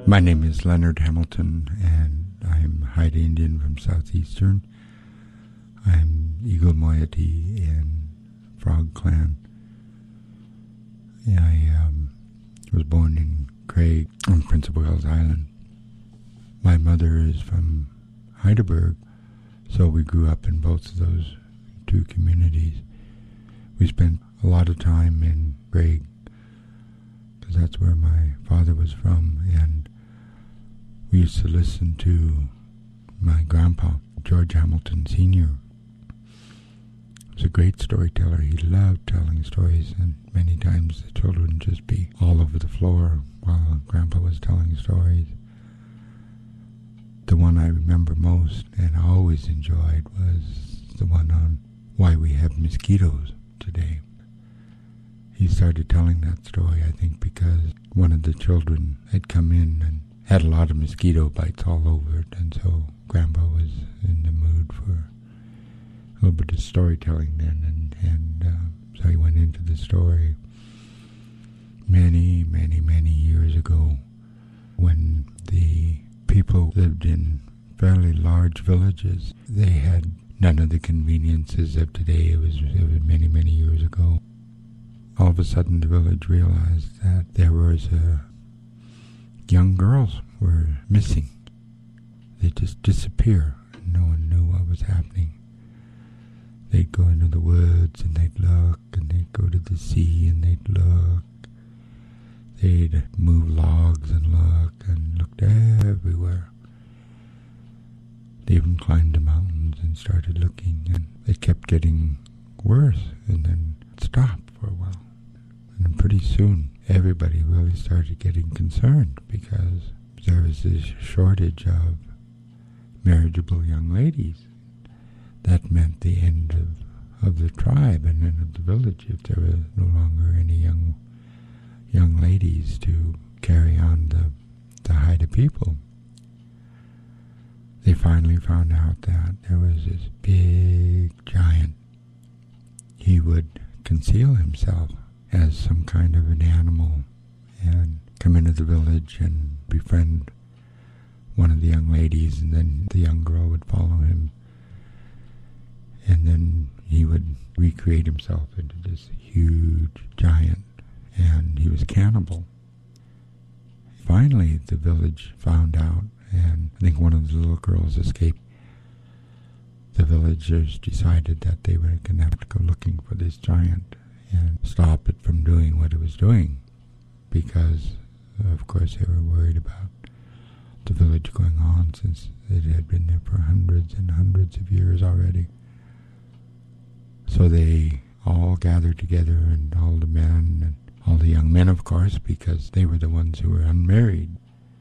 My name is Leonard Hamilton, and I'm Haida Indian from Southeastern. I'm Eagle Moiety in Frog Clan. I was born in Craig on Prince of Wales Island. My mother is from Heidelberg, so we grew up in both of those two communities. We spent a lot of time in Craig, because that's where my father was from, and we used to listen to my grandpa, George Hamilton Sr. He was a great storyteller. He loved telling stories, and many times the children would just be all over the floor while Grandpa was telling stories. The one I remember most and always enjoyed was the one on why we have mosquitoes today. He started telling that story, I think, because one of the children had come in and had a lot of mosquito bites all over it, and so Grandpa was in the mood for a little bit of storytelling then, and so he went into the story many, many, many years ago when the people lived in fairly large villages. They had none of the conveniences of today. It was many, many years ago. All of a sudden the village realized that there was young girls were missing. They just disappear, and no one knew what was happening. They'd go into the woods, and they'd look, and they'd go to the sea, and they'd look. They'd move logs and looked everywhere. They even climbed the mountains and started looking, and it kept getting worse, and then stopped for a while. And then pretty soon, everybody really started getting concerned because there was this shortage of marriageable young ladies. That meant the end of the tribe and then of the village if there were no longer any young ladies to carry on the Haida people. They finally found out that there was this big giant. He would conceal himself as some kind of an animal and come into the village and befriend one of the young ladies, and then the young girl would follow him, and then he would recreate himself into this huge giant, and he was cannibal. Finally, the village found out, and I think one of the little girls escaped. The villagers decided that they were going to have to go looking for this giant and stop it from doing what it was doing, because, of course, they were worried about the village going on since it had been there for hundreds and hundreds of years already. So they all gathered together, and all the men, and all the young men, of course, because they were the ones who were unmarried.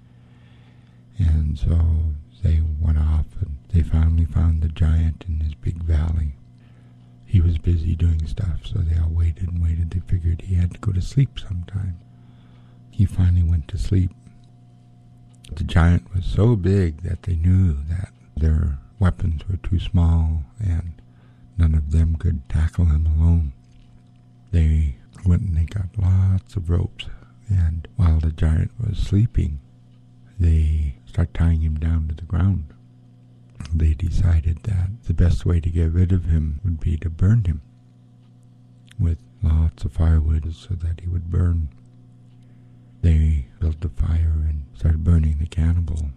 And so they went off, and they finally found the giant in this big valley. He was busy doing stuff, so they all waited and waited. They figured he had to go to sleep sometime. He finally went to sleep. The giant was so big that they knew that their weapons were too small, and none of them could tackle him alone. They went and they got lots of ropes, and while the giant was sleeping, they started tying him down to the ground. They decided that the best way to get rid of him would be to burn him with lots of firewood so that he would burn. They built a fire and started burning the cannibal.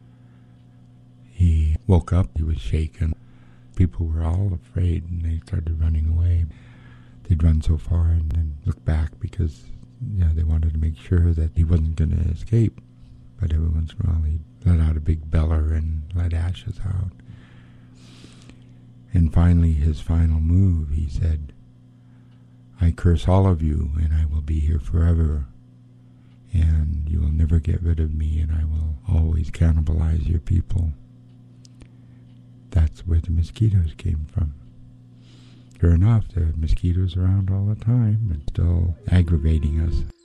He woke up, he was shaken. People were all afraid, and they started running away. They'd run so far and then look back because they wanted to make sure that he wasn't going to escape. But every once in a while he'd let out a big beller and let ashes out. And finally, his final move, he said, "I curse all of you, and I will be here forever. And you will never get rid of me, and I will always cannibalize your people." That's where the mosquitoes came from. Sure enough, there are mosquitoes around all the time and still aggravating us.